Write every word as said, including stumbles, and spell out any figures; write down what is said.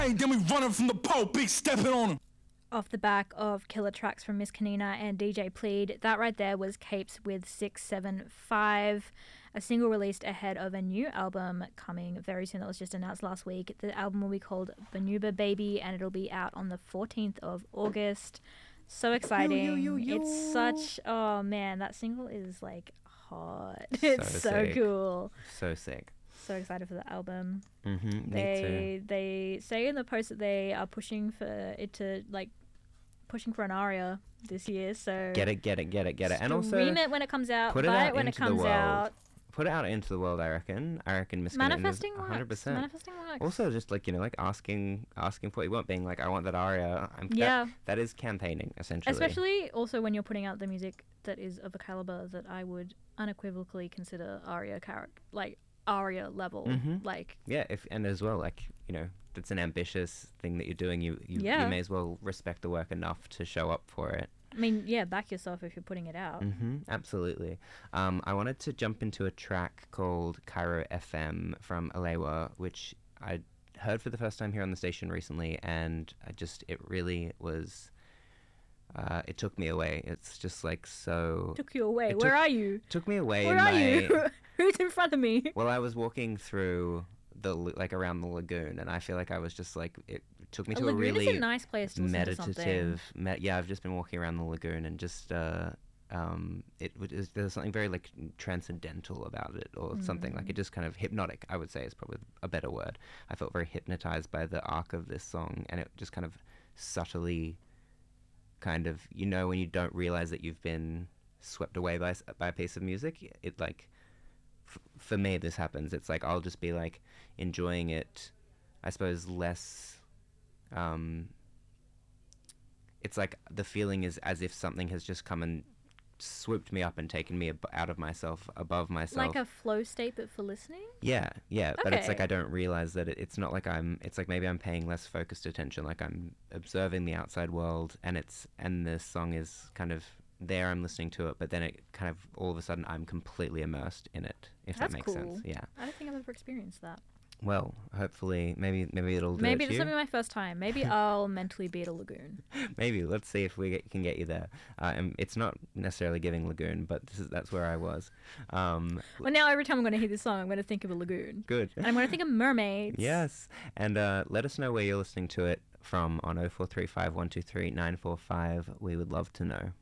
Then we running from the pole, big stepping on him. Off the back of killer tracks from Miss Kanina and D J Plead, that right there was Capes with six seven five, a single released ahead of a new album coming very soon that was just announced last week. The album will be called Banuba Baby and it'll be out on the fourteenth of August. So exciting. Yo, yo, yo, yo. It's such, oh man, that single is like hot. It's so, so cool. So sick. So excited for the album. Mm-hmm, they they say in the post that they are pushing for it to like pushing for an aria this year. So get it, get it, get it, get it, and also stream it when it comes out. Put it buy out it when it into the comes world. out. Put it out into the world. I reckon. I reckon Miss Manifesting one hundred percent. Manifesting works. Also, just like you know, like asking, asking for what you want, being like, I want that aria. I'm, yeah, that, that is campaigning essentially. Especially also when you're putting out the music that is of a caliber that I would unequivocally consider aria character, like aria level, mm-hmm. like yeah. If and as well, like you know, it's an ambitious thing that you're doing. You you, yeah. you may as well respect the work enough to show up for it. I mean, yeah, back yourself if you're putting it out. Mm-hmm, absolutely. Um, I wanted to jump into a track called Cairo F M from Alewa, which I heard for the first time here on the station recently, and I just, it really was, uh, it took me away. It's just like so... Took you away? Took, Where are you? Took me away. Where in are my, you? Who's in front of me? Well, I was walking through... the like around the lagoon, and I feel like I was just like it took me a to lagoon a really is a nice place to meditative me- yeah I've just been walking around the lagoon and just uh um it was there's something very like transcendental about it or mm. something like it just kind of hypnotic, I would say is probably a better word. I felt very hypnotized by the arc of this song, and it just kind of subtly kind of, you know, when you don't realize that you've been swept away by by a piece of music, it like for me this happens. It's like I'll just be like enjoying it, I suppose, less um it's like the feeling is as if something has just come and swooped me up and taken me ab- out of myself, above myself, like a flow state but for listening. yeah yeah okay. But it's like I don't realize that it, it's not like I'm it's like maybe I'm paying less focused attention, like I'm observing the outside world, and it's and the song is kind of there, I'm listening to it, but then it kind of all of a sudden I'm completely immersed in it, if That's that makes cool. sense. Yeah. I don't think I've ever experienced that. Well, hopefully, maybe maybe it'll do Maybe it to this you. will be my first time. Maybe I'll mentally be at a lagoon. Maybe. Let's see if we get, can get you there. Uh, and it's not necessarily giving lagoon, but this is, that's where I was. Um, well, now every time I'm going to hear this song, I'm going to think of a lagoon. Good. And I'm going to think of mermaids. Yes. And uh, let us know where you're listening to it from on oh four three five, one two three, nine four five. We would love to know.